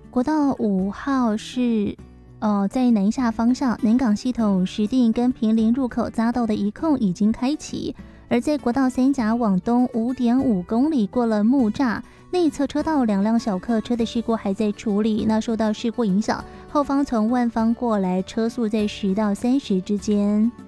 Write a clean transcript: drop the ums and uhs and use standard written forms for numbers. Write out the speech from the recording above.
国道5号是在南下方向南港系统石碇跟坪林入口匝道的一控已经开启，而在国道3甲往东 5.5 公里过了木栅内侧车道2辆小客车的事故还在处理，那受到事故影响，后方从万方过来车速在10到30之间。